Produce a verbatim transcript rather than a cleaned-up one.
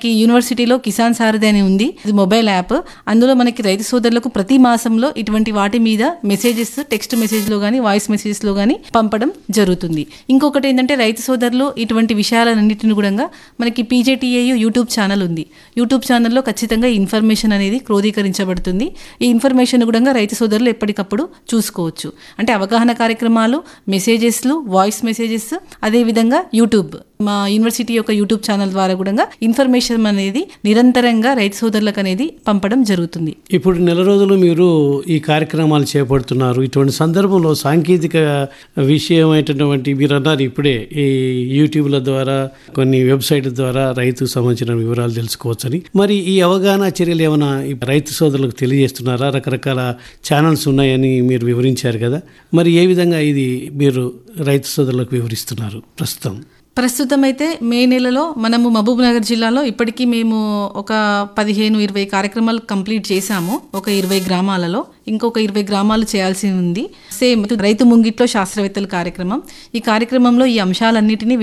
మనకి యూనివర్సిటీలో కిసాన్ సారథి అని ఉంది, ఇది మొబైల్ యాప్. అందులో మనకి రైతు సోదరులకు ప్రతి మాసంలో ఇటువంటి వాటి మీద మెసేజెస్ టెక్స్ట్ మెసేజ్లో కానీ వాయిస్ మెసేజెస్లో కానీ పంపడం జరుగుతుంది. ఇంకొకటి ఏంటంటే రైతు సోదరులు ఇటువంటి విషయాలన్నింటిని కూడా మనకి పీజేటీఏయు యూట్యూబ్ ఛానల్ ఉంది. యూట్యూబ్ ఛానల్లో ఖచ్చితంగా ఈ ఇన్ఫర్మేషన్ అనేది క్రోధీకరించబడుతుంది. ఈ ఇన్ఫర్మేషన్ కూడా రైతు సోదరులు ఎప్పటికప్పుడు చూసుకోవచ్చు. అంటే అవగాహన కార్యక్రమాలు, మెసేజెస్లు, వాయిస్ మెసేజెస్, అదేవిధంగా యూట్యూబ్, మా యూనివర్సిటీ యొక్క యూట్యూబ్ ఛానల్ ద్వారా కూడా ఇన్ఫర్మేషన్ అనేది నిరంతరంగా రైతు సోదరులకు అనేది పంపడం జరుగుతుంది. ఇప్పుడు నెల రోజులు మీరు ఈ కార్యక్రమాలు చేపడుతున్నారు. ఇటువంటి సందర్భంలో సాంకేతిక విషయమైనటువంటి మీరు అన్నారు ఇప్పుడే ఈ యూట్యూబ్ల ద్వారా కొన్ని వెబ్సైట్ ద్వారా రైతుకు సంబంధించిన వివరాలు తెలుసుకోవచ్చని. మరి ఈ అవగాహన చర్యలు ఏమైనా రైతు సోదరులకు తెలియజేస్తున్నారా? రకరకాల ఛానల్స్ ఉన్నాయని మీరు వివరించారు కదా, మరి ఏ విధంగా ఇది మీరు రైతు సోదరులకు వివరిస్తున్నారు ప్రస్తుతం? ప్రస్తుతం అయితే మే నెలలో మనము మహబూబ్ నగర్ జిల్లాలో ఇప్పటికీ మేము ఒక పదిహేను ఇరవై కార్యక్రమాలు కంప్లీట్ చేశాము. ఒక ఇరవై గ్రామాలలో ఇంకొక ఇరవై గ్రామాలు చేయాల్సి ఉంది. సేమ్ రైతు ముంగిట్లో శాస్త్రవేత్తల కార్యక్రమం. ఈ కార్యక్రమంలో ఈ అంశాలన్నిటినీ